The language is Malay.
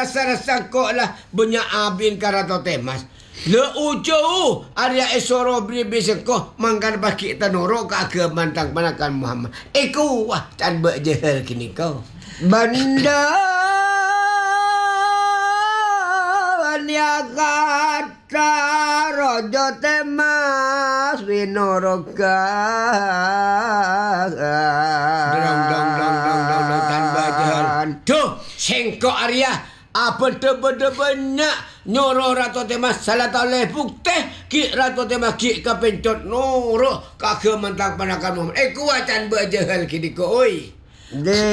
rasa-rasa kok lah banyak abin karato temas. Le ujo Arya esoro beri beseko mangkan baki tanoro ka ke mantang panakan Muhammad. Eku wah tan berjehel kini kau. Banda wania kata rojo temas winoroga. Dong tan berjehel. Tuh sengkok Arya. Apa benda banyak nyoro Rato Temas salah toleh bukti ki Rato Temas ki kapencot noro kake mentang panakan Muhammad. Kuatan berjehel kini ko oi.